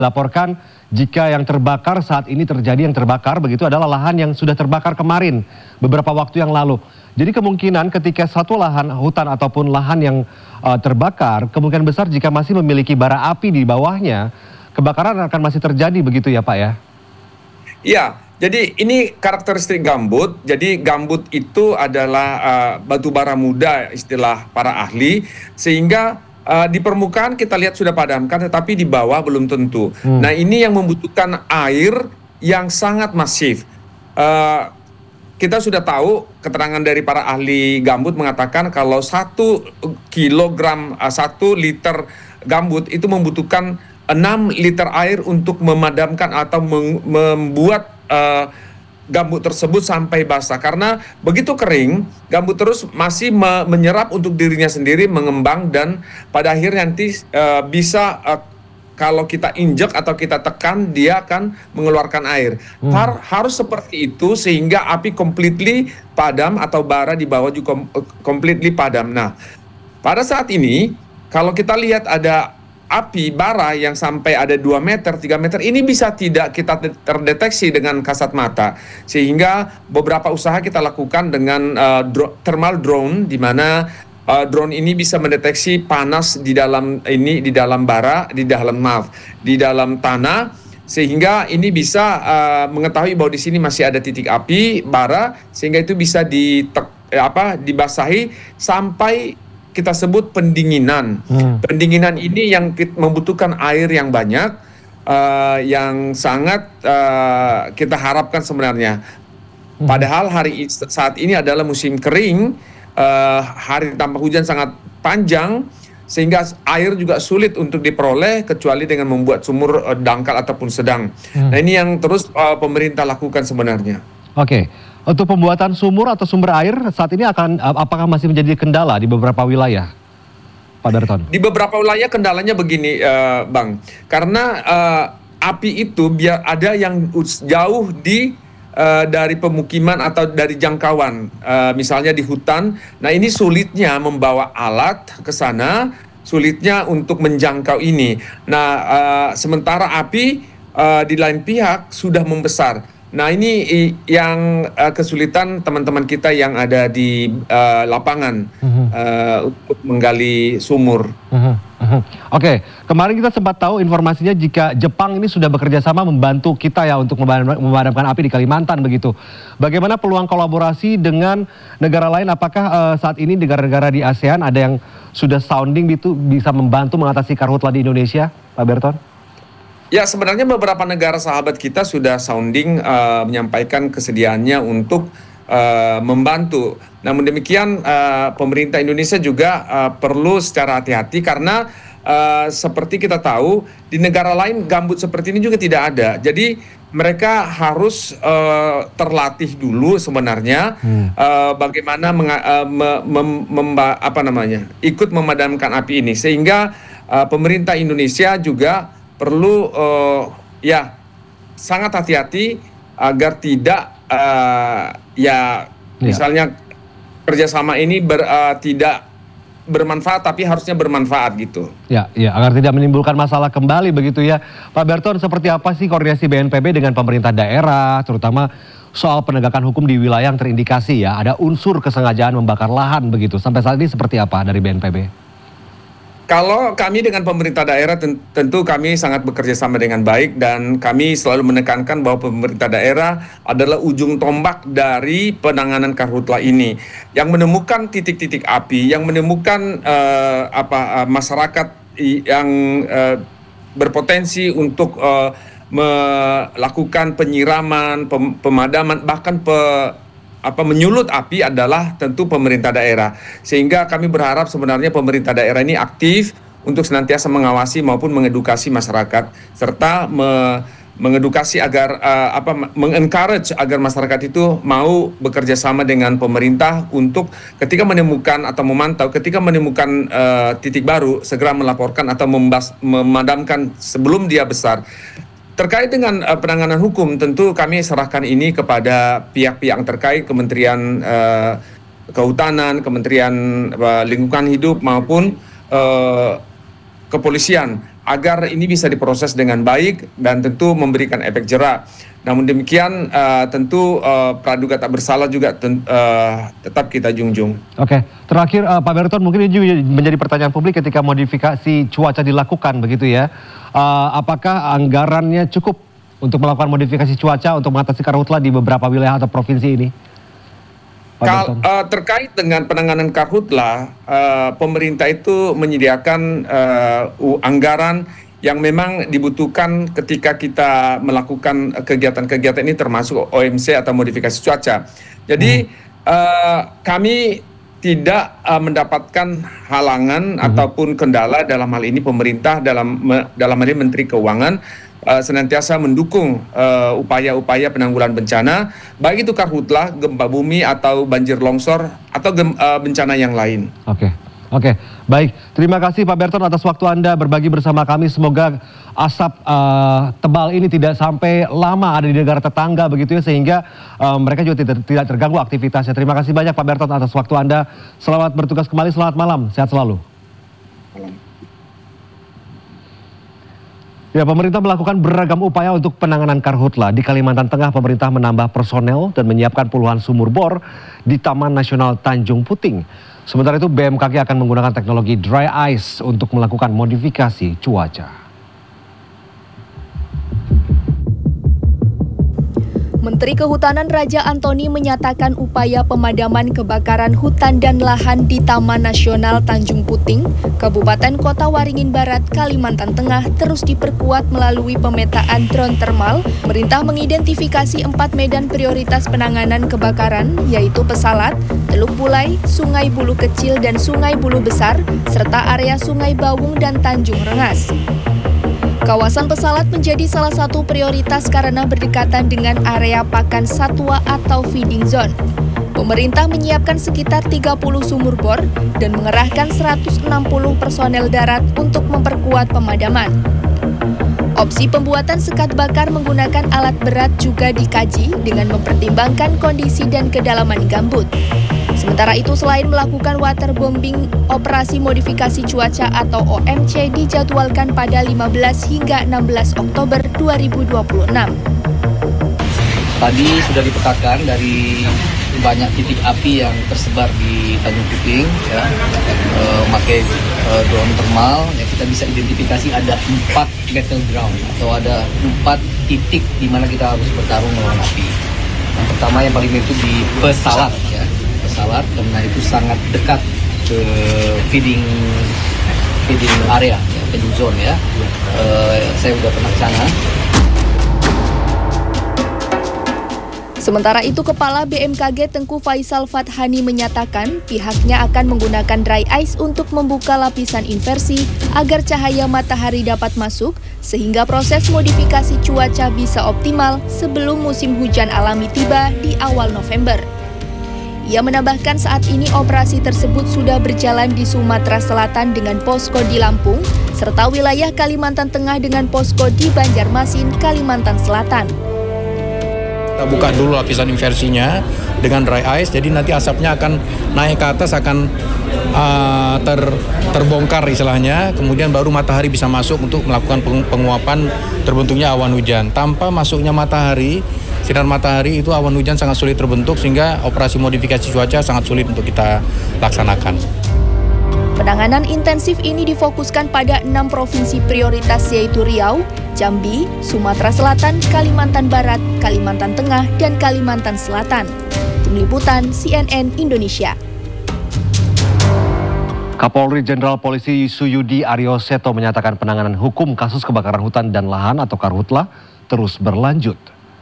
Laporkan jika yang terbakar saat ini terjadi yang terbakar begitu adalah lahan yang sudah terbakar kemarin beberapa waktu yang lalu. Jadi kemungkinan ketika satu lahan hutan ataupun lahan yang terbakar, kemungkinan besar jika masih memiliki bara api di bawahnya, kebakaran akan masih terjadi begitu ya Pak ya? Iya, jadi ini karakteristik gambut. Jadi gambut itu adalah batu bara muda istilah para ahli, sehingga di permukaan kita lihat sudah padamkan, tetapi di bawah belum tentu. Nah, ini yang membutuhkan air yang sangat masif. Kita sudah tahu keterangan dari para ahli gambut mengatakan kalau 1 liter gambut itu membutuhkan 6 liter air untuk memadamkan atau membuat gambut tersebut sampai basah. Karena begitu kering, gambut terus masih menyerap untuk dirinya sendiri, mengembang, dan pada akhirnya nanti bisa kalau kita injek atau kita tekan, dia akan mengeluarkan air. Harus seperti itu sehingga api completely padam atau bara di bawah juga completely padam. Nah, pada saat ini kalau kita lihat ada api bara yang sampai ada 2 meter, 3 meter, ini bisa tidak kita terdeteksi dengan kasat mata. Sehingga beberapa usaha kita lakukan dengan thermal drone, di mana drone ini bisa mendeteksi panas di dalam tanah, sehingga ini bisa mengetahui bahwa di sini masih ada titik api bara, sehingga itu bisa dibasahi sampai kita sebut pendinginan. Pendinginan ini yang membutuhkan air yang banyak, yang sangat kita harapkan sebenarnya. Padahal saat ini adalah musim kering, hari tanpa hujan sangat panjang, sehingga air juga sulit untuk diperoleh kecuali dengan membuat sumur dangkal ataupun sedang. Nah, ini yang terus pemerintah lakukan sebenarnya. Oke. Untuk pembuatan sumur atau sumber air saat ini apakah masih menjadi kendala di beberapa wilayah, Pak Berton? Di beberapa wilayah kendalanya begini, Bang. Karena api itu biar ada yang jauh dari pemukiman atau dari jangkauan, misalnya di hutan. Nah, ini sulitnya membawa alat ke sana, sulitnya untuk menjangkau ini. Nah, sementara api di lain pihak sudah membesar. Nah, ini yang kesulitan teman-teman kita yang ada di lapangan untuk menggali sumur. Oke, kemarin kita sempat tahu informasinya jika Jepang ini sudah bekerja sama membantu kita ya untuk memadamkan api di Kalimantan begitu. Bagaimana peluang kolaborasi dengan negara lain? Apakah saat ini negara-negara di ASEAN ada yang sudah sounding itu bisa membantu mengatasi karhutla di Indonesia, Pak Berton? Ya, sebenarnya beberapa negara sahabat kita sudah sounding menyampaikan kesediaannya untuk membantu. Namun demikian pemerintah Indonesia juga perlu secara hati-hati karena seperti kita tahu di negara lain gambut seperti ini juga tidak ada. Jadi mereka harus terlatih dulu sebenarnya bagaimana ikut memadamkan api ini, sehingga pemerintah Indonesia juga perlu sangat hati-hati agar tidak misalnya kerjasama ini tidak bermanfaat, tapi harusnya bermanfaat gitu. Ya, agar tidak menimbulkan masalah kembali begitu ya. Pak Berton, seperti apa sih koordinasi BNPB dengan pemerintah daerah, terutama soal penegakan hukum di wilayah yang terindikasi ya, ada unsur kesengajaan membakar lahan begitu. Sampai saat ini seperti apa dari BNPB? Kalau kami dengan pemerintah daerah tentu kami sangat bekerja sama dengan baik, dan kami selalu menekankan bahwa pemerintah daerah adalah ujung tombak dari penanganan karhutla ini, yang menemukan titik-titik api, yang menemukan masyarakat yang berpotensi untuk melakukan penyiraman, pemadaman, bahkan menyulut api adalah tentu pemerintah daerah. Sehingga kami berharap sebenarnya pemerintah daerah ini aktif untuk senantiasa mengawasi maupun mengedukasi masyarakat, serta mengedukasi agar mengencourage agar masyarakat itu mau bekerja sama dengan pemerintah untuk ketika menemukan atau memantau, ketika menemukan titik baru segera melaporkan atau memadamkan sebelum dia besar. Terkait dengan penanganan hukum, tentu kami serahkan ini kepada pihak-pihak yang terkait, Kementerian Kehutanan, Kementerian Lingkungan Hidup maupun kepolisian, agar ini bisa diproses dengan baik dan tentu memberikan efek jera. Namun demikian tentu praduga tak bersalah juga tetap kita junjung. Oke, terakhir Pak Berton, mungkin ini juga menjadi pertanyaan publik ketika modifikasi cuaca dilakukan begitu ya. Apakah anggarannya cukup untuk melakukan modifikasi cuaca untuk mengatasi karhutla di beberapa wilayah atau provinsi ini? Terkait dengan penanganan karhutla, pemerintah itu menyediakan anggaran yang memang dibutuhkan ketika kita melakukan kegiatan-kegiatan ini, termasuk OMC atau modifikasi cuaca. Jadi kami tidak mendapatkan halangan ataupun kendala, dalam hal ini pemerintah, dalam hal ini Menteri Keuangan senantiasa mendukung upaya-upaya penanggulangan bencana, baik itu karhutla, gempa bumi atau banjir longsor atau bencana yang lain. Oke, baik. Terima kasih Pak Berton atas waktu Anda berbagi bersama kami. Semoga asap tebal ini tidak sampai lama ada di negara tetangga begitu ya, sehingga mereka juga tidak terganggu aktivitasnya. Terima kasih banyak Pak Berton atas waktu Anda. Selamat bertugas kembali, selamat malam, sehat selalu. Ya, pemerintah melakukan beragam upaya untuk penanganan karhutla. Di Kalimantan Tengah, pemerintah menambah personel dan menyiapkan puluhan sumur bor di Taman Nasional Tanjung Puting. Sementara itu, BMKG akan menggunakan teknologi dry ice untuk melakukan modifikasi cuaca. Menteri Kehutanan Raja Antoni menyatakan upaya pemadaman kebakaran hutan dan lahan di Taman Nasional Tanjung Puting, Kabupaten Kota Waringin Barat, Kalimantan Tengah terus diperkuat melalui pemetaan drone thermal. Pemerintah mengidentifikasi 4 medan prioritas penanganan kebakaran, yaitu Pesalat, Teluk Bulai, Sungai Bulu Kecil dan Sungai Bulu Besar, serta area Sungai Bawung dan Tanjung Rengas. Kawasan Pesalat menjadi salah satu prioritas karena berdekatan dengan area pakan satwa atau feeding zone. Pemerintah menyiapkan sekitar 30 sumur bor dan mengerahkan 160 personel darat untuk memperkuat pemadaman. Opsi pembuatan sekat bakar menggunakan alat berat juga dikaji dengan mempertimbangkan kondisi dan kedalaman gambut. Sementara itu, selain melakukan waterbombing, operasi modifikasi cuaca atau OMC dijadwalkan pada 15 hingga 16 Oktober 2026. Tadi sudah dipetakan dari banyak titik api yang tersebar di Tanjung Puting, ya, pakai drone thermal, ya, kita bisa identifikasi ada 4 battleground atau ada 4 titik di mana kita harus bertarung melawan api. Yang pertama yang paling itu di Pesalat, ya. Pesalat karena itu sangat dekat ke feeding area, ya, feeding zone ya. Saya sudah pernah ke sana. Sementara itu, Kepala BMKG Tengku Faisal Fathani menyatakan pihaknya akan menggunakan dry ice untuk membuka lapisan inversi agar cahaya matahari dapat masuk sehingga proses modifikasi cuaca bisa optimal sebelum musim hujan alami tiba di awal November. Ia menambahkan saat ini operasi tersebut sudah berjalan di Sumatera Selatan dengan posko di Lampung, serta wilayah Kalimantan Tengah dengan posko di Banjarmasin, Kalimantan Selatan. Kita buka dulu lapisan inversinya dengan dry ice, jadi nanti asapnya akan naik ke atas, akan terbongkar istilahnya, kemudian baru matahari bisa masuk untuk melakukan penguapan terbentuknya awan hujan. Tanpa masuknya matahari, sinar matahari itu awan hujan sangat sulit terbentuk sehingga operasi modifikasi cuaca sangat sulit untuk kita laksanakan. Penanganan intensif ini difokuskan pada 6 provinsi prioritas yaitu Riau, Jambi, Sumatera Selatan, Kalimantan Barat, Kalimantan Tengah, dan Kalimantan Selatan. Tim Liputan CNN Indonesia. Kapolri Jenderal Polisi Suyudi Aryo Seto menyatakan penanganan hukum kasus kebakaran hutan dan lahan atau karhutla terus berlanjut.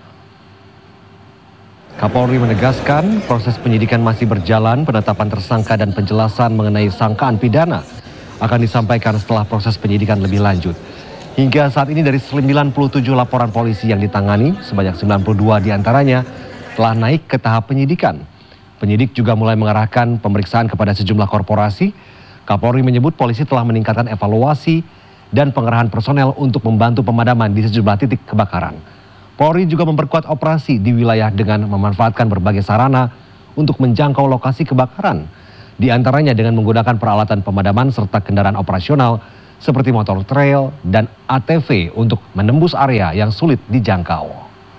Kapolri menegaskan proses penyidikan masih berjalan, penetapan tersangka dan penjelasan mengenai sangkaan pidana akan disampaikan setelah proses penyidikan lebih lanjut. Hingga saat ini dari 97 laporan polisi yang ditangani, sebanyak 92 diantaranya telah naik ke tahap penyidikan. Penyidik juga mulai mengarahkan pemeriksaan kepada sejumlah korporasi. Kapolri menyebut polisi telah meningkatkan evaluasi dan pengerahan personel untuk membantu pemadaman di sejumlah titik kebakaran. Polri juga memperkuat operasi di wilayah dengan memanfaatkan berbagai sarana untuk menjangkau lokasi kebakaran. Di antaranya dengan menggunakan peralatan pemadaman serta kendaraan operasional seperti motor trail dan ATV untuk menembus area yang sulit dijangkau.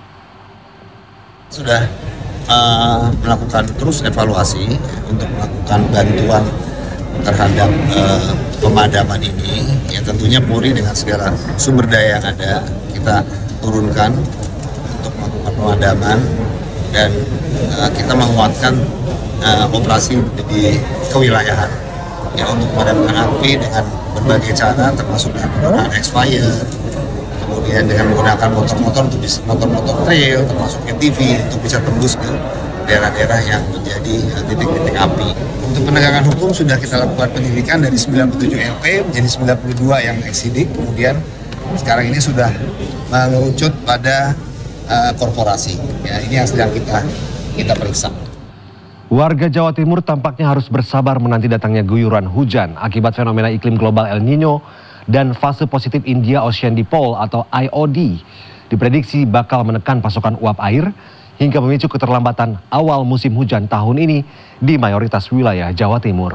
Sudah melakukan terus evaluasi untuk melakukan bantuan terhadap pemadaman ini. Ya tentunya Polri dengan segala sumber daya yang ada kita turunkan untuk melakukan pemadaman dan kita menguatkan operasi di kewilayahan ya untuk memadamkan api dengan berbagai cara termasuk dengan penggunaan expired, kemudian dengan menggunakan motor-motor trail termasuk ATV untuk bisa tembus ke daerah-daerah yang menjadi titik-titik api. Untuk penegakan hukum sudah kita lakukan penyidikan dari 97 LP menjadi 92 yang eksidik, kemudian sekarang ini sudah mengerucut pada korporasi. Ya, ini yang sedang kita periksa. Warga Jawa Timur tampaknya harus bersabar menanti datangnya guyuran hujan akibat fenomena iklim global El Nino dan fase positif India Ocean Dipole atau IOD diprediksi bakal menekan pasokan uap air hingga memicu keterlambatan awal musim hujan tahun ini di mayoritas wilayah Jawa Timur.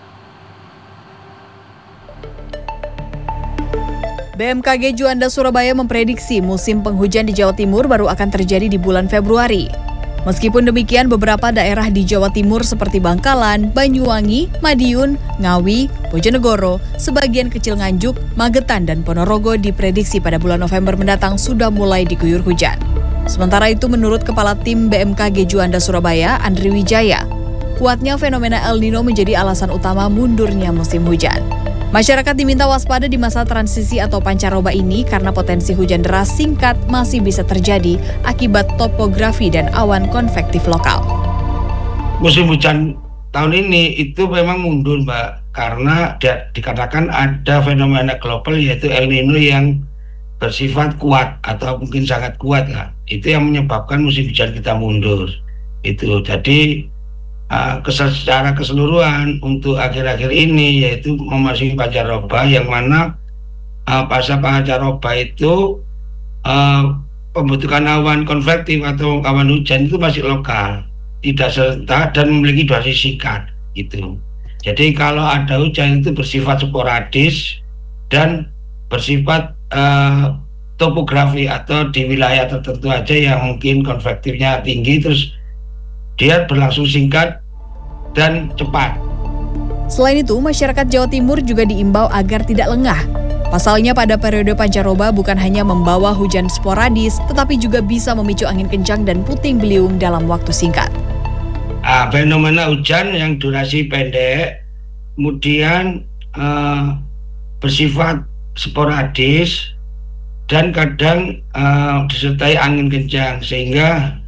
BMKG Juanda Surabaya memprediksi musim penghujan di Jawa Timur baru akan terjadi di bulan Februari. Meskipun demikian, beberapa daerah di Jawa Timur seperti Bangkalan, Banyuwangi, Madiun, Ngawi, Bojonegoro, sebagian kecil Nganjuk, Magetan, dan Ponorogo diprediksi pada bulan November mendatang sudah mulai diguyur hujan. Sementara itu, menurut Kepala Tim BMKG Juanda Surabaya, Andri Wijaya, kuatnya fenomena El Nino menjadi alasan utama mundurnya musim hujan. Masyarakat diminta waspada di masa transisi atau pancaroba ini karena potensi hujan deras singkat masih bisa terjadi akibat topografi dan awan konvektif lokal. Musim hujan tahun ini itu memang mundur, Mbak, karena dikatakan ada fenomena global yaitu El Nino yang bersifat kuat atau mungkin sangat kuat lah. Itu yang menyebabkan musim hujan kita mundur. Itu jadi secara keseluruhan untuk akhir-akhir ini yaitu memasuki pancaroba yang mana pasca pancaroba itu pembentukan awan konvektif atau awan hujan itu masih lokal, tidak serta dan memiliki durasi singkat gitu. Jadi kalau ada hujan itu bersifat sporadis dan bersifat topografi atau di wilayah tertentu aja yang mungkin konvektifnya tinggi, terus dia berlangsung singkat dan cepat. Selain itu, masyarakat Jawa Timur juga diimbau agar tidak lengah. Pasalnya pada periode pancaroba bukan hanya membawa hujan sporadis, tetapi juga bisa memicu angin kencang dan puting beliung dalam waktu singkat. Fenomena hujan yang durasi pendek, kemudian bersifat sporadis, dan kadang disertai angin kencang, sehingga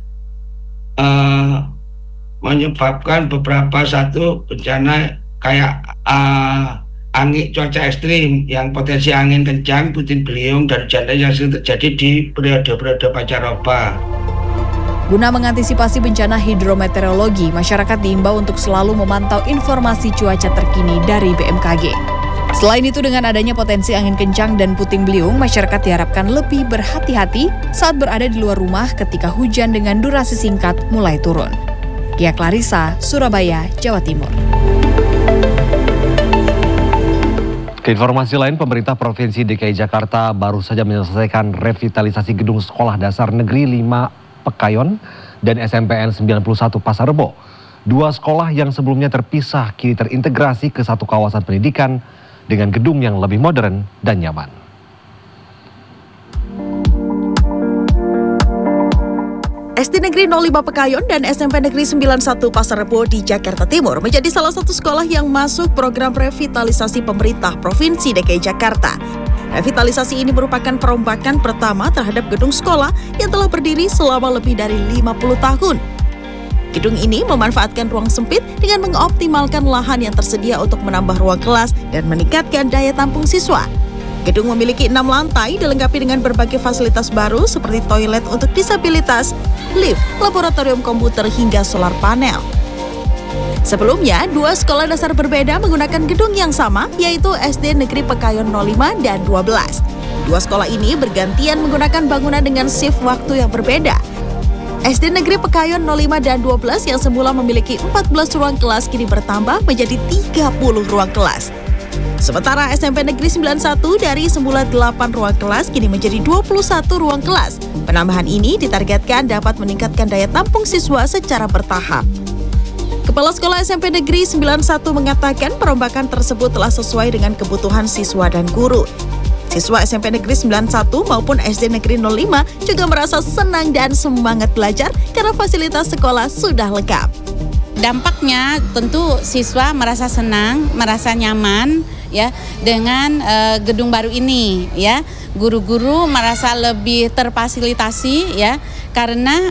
menyebabkan beberapa satu bencana kayak angin cuaca ekstrim yang potensi angin kencang, puting beliung, dan hujan yang sering terjadi di periode-periode pancaroba. Guna mengantisipasi bencana hidrometeorologi, masyarakat diimbau untuk selalu memantau informasi cuaca terkini dari BMKG. Selain itu, dengan adanya potensi angin kencang dan puting beliung, masyarakat diharapkan lebih berhati-hati saat berada di luar rumah ketika hujan dengan durasi singkat mulai turun. Gia Clarissa, Surabaya, Jawa Timur. Keinformasi lain, pemerintah Provinsi DKI Jakarta baru saja menyelesaikan revitalisasi gedung Sekolah Dasar Negeri 5 Pekayon dan SMPN 91 Pasar Rebo. Dua sekolah yang sebelumnya terpisah kini terintegrasi ke satu kawasan pendidikan dengan gedung yang lebih modern dan nyaman. SD Negeri 05 Pekayon dan SMP Negeri 91 Pasar Rebo di Jakarta Timur menjadi salah satu sekolah yang masuk program revitalisasi pemerintah Provinsi DKI Jakarta. Revitalisasi ini merupakan perombakan pertama terhadap gedung sekolah yang telah berdiri selama lebih dari 50 tahun. Gedung ini memanfaatkan ruang sempit dengan mengoptimalkan lahan yang tersedia untuk menambah ruang kelas dan meningkatkan daya tampung siswa. Gedung memiliki 6 lantai dilengkapi dengan berbagai fasilitas baru seperti toilet untuk disabilitas, lift, laboratorium komputer hingga solar panel. Sebelumnya, dua sekolah dasar berbeda menggunakan gedung yang sama, yaitu SD Negeri Pekayon 05 dan 12. Dua sekolah ini bergantian menggunakan bangunan dengan shift waktu yang berbeda. SD Negeri Pekayon 05 dan 12 yang semula memiliki 14 ruang kelas kini bertambah menjadi 30 ruang kelas. Sementara SMP Negeri 91 dari semula 8 ruang kelas kini menjadi 21 ruang kelas. Penambahan ini ditargetkan dapat meningkatkan daya tampung siswa secara bertahap. Kepala Sekolah SMP Negeri 91 mengatakan perombakan tersebut telah sesuai dengan kebutuhan siswa dan guru. Siswa SMP Negeri 91 maupun SD Negeri 05 juga merasa senang dan semangat belajar karena fasilitas sekolah sudah lengkap. Dampaknya tentu siswa merasa senang, merasa nyaman ya dengan gedung baru ini ya. Guru-guru merasa lebih terfasilitasi ya karena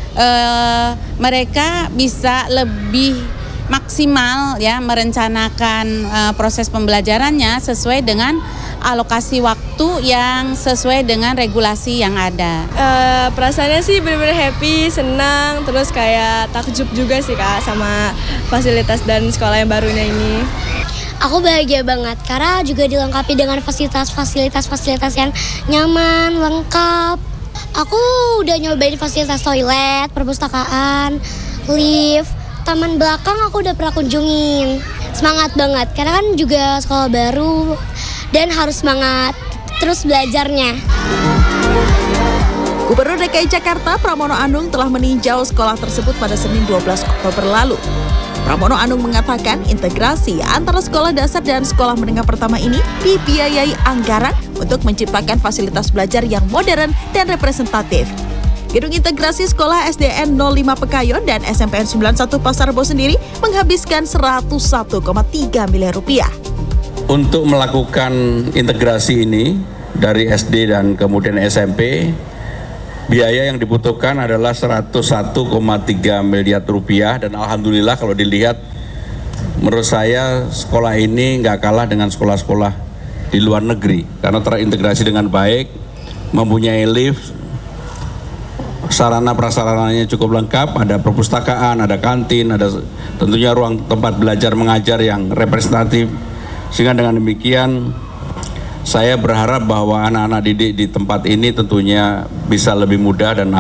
mereka bisa lebih maksimal ya merencanakan proses pembelajarannya sesuai dengan alokasi waktu yang sesuai dengan regulasi yang ada. Perasaannya sih benar-benar happy, senang, terus kayak takjub juga sih Kak sama fasilitas dan sekolah yang barunya ini. Aku bahagia banget karena juga dilengkapi dengan fasilitas yang nyaman, lengkap. Aku udah nyobain fasilitas toilet, perpustakaan, lift, taman belakang aku udah pernah kunjungin. Semangat banget karena kan juga sekolah baru dan harus semangat terus belajarnya. Gubernur DKI Jakarta Pramono Anung telah meninjau sekolah tersebut pada Senin 12 Oktober lalu. Pramono Anung mengatakan integrasi antara sekolah dasar dan sekolah menengah pertama ini dibiayai anggaran untuk menciptakan fasilitas belajar yang modern dan representatif. Gedung integrasi sekolah SDN 05 Pekayon dan SMPN 91 Pasar Rebo sendiri menghabiskan 101,3 miliar rupiah. Untuk melakukan integrasi ini dari SD dan kemudian SMP, biaya yang dibutuhkan adalah 101,3 miliar rupiah dan alhamdulillah kalau dilihat menurut saya sekolah ini nggak kalah dengan sekolah-sekolah di luar negeri karena terintegrasi dengan baik, mempunyai lift, sarana prasarananya cukup lengkap, ada perpustakaan, ada kantin, ada tentunya ruang tempat belajar mengajar yang representatif. Sehingga dengan demikian saya berharap bahwa anak-anak didik di tempat ini tentunya bisa lebih mudah dan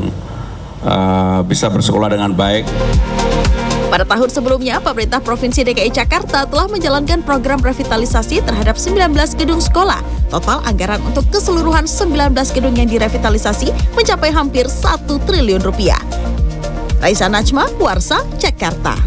bisa bersekolah dengan baik. Pada tahun sebelumnya, pemerintah Provinsi DKI Jakarta telah menjalankan program revitalisasi terhadap 19 gedung sekolah. Total anggaran untuk keseluruhan 19 gedung yang direvitalisasi mencapai hampir 1 triliun rupiah. Raisa Najma, Warsa, Jakarta.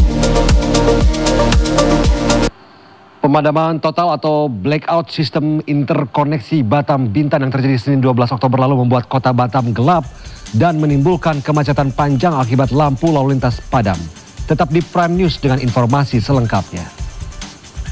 Pemadaman total atau blackout sistem interkoneksi Batam Bintan yang terjadi Senin 12 Oktober lalu membuat kota Batam gelap dan menimbulkan kemacetan panjang akibat lampu lalu lintas padam. Tetap di Prime News dengan informasi selengkapnya.